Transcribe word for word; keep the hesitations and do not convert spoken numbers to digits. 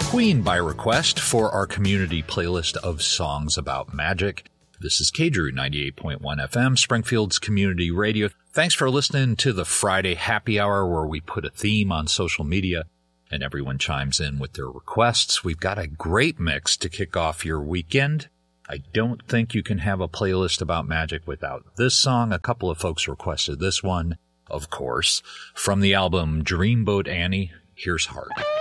Queen by request for our community playlist of songs about magic. This is K Drew ninety-eight point one F M, Springfield's community radio. Thanks for listening to the Friday Happy Hour, where we put a theme on social media and everyone chimes in with their requests. We've got a great mix to kick off your weekend. I don't think you can have a playlist about magic without this song. A couple of folks requested this one, of course. From the album Dreamboat Annie, here's Heart.